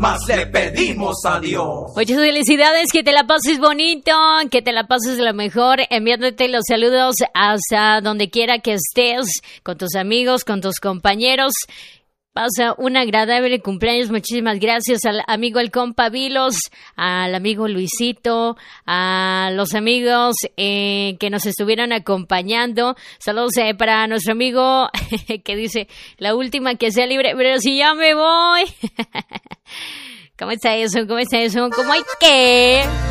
más le pedimos a Dios. Muchas felicidades, que te la pases bonito, que te la pases lo mejor, enviándote los saludos hasta donde quiera que estés, con tus amigos, con tus compañeros. Pasa un agradable cumpleaños. Muchísimas gracias al amigo el compa Vilos, al amigo Luisito, a los amigos que nos estuvieron acompañando. Saludos para nuestro amigo que dice, la última que sea libre, pero si ya me voy. ¿Cómo está eso? ¿Cómo está eso? ¿Cómo hay que?